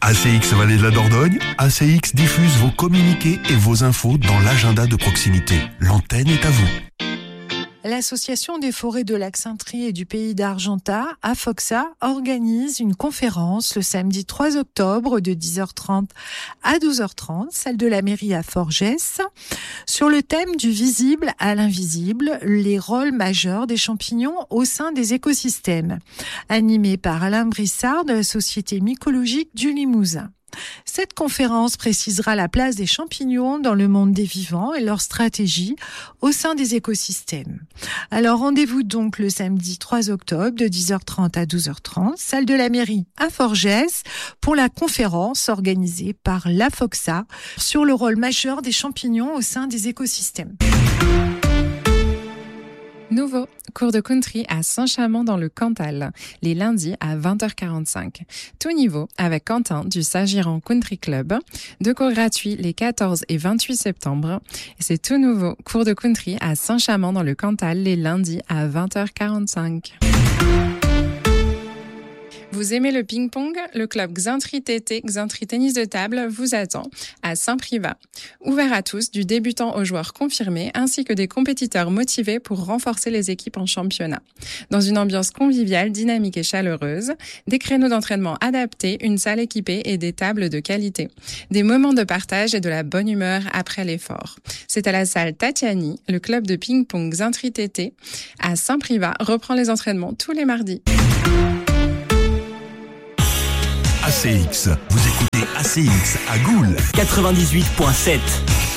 ACX Vallée de la Dordogne, ACX diffuse vos communiqués et vos infos dans l'agenda de proximité. L'antenne est à vous. L'Association des forêts de Lac-Saint-Thry et du Pays d'Argentat, AFOXA, organise une conférence le samedi 3 octobre de 10h30 à 12h30, salle de la mairie à Forgès, sur le thème du visible à l'invisible, les rôles majeurs des champignons au sein des écosystèmes, animée par Alain Brissard de la Société mycologique du Limousin. Cette conférence précisera la place des champignons dans le monde des vivants et leur stratégie au sein des écosystèmes. Alors rendez-vous donc le samedi 3 octobre de 10h30 à 12h30, salle de la mairie à Forgès, pour la conférence organisée par l'AFOXA sur le rôle majeur des champignons au sein des écosystèmes. Nouveau cours de country à Saint-Chamond dans le Cantal, les lundis à 20h45. Tout niveau avec Quentin du Sagiran Country Club. 2 cours gratuits les 14 et 28 septembre. Et c'est tout nouveau cours de country à Saint-Chamond dans le Cantal, les lundis à 20h45. Vous aimez le ping-pong? Le club Xantry TT, Xantry Tennis de Table, vous attend à Saint-Privat. Ouvert à tous, du débutant aux joueurs confirmés, ainsi que des compétiteurs motivés pour renforcer les équipes en championnat. Dans une ambiance conviviale, dynamique et chaleureuse, des créneaux d'entraînement adaptés, une salle équipée et des tables de qualité. Des moments de partage et de la bonne humeur après l'effort. C'est à la salle Tatiani, le club de ping-pong Xantry TT, à Saint-Privat, reprend les entraînements tous les mardis. ACX, vous écoutez ACX à Goules 98.7.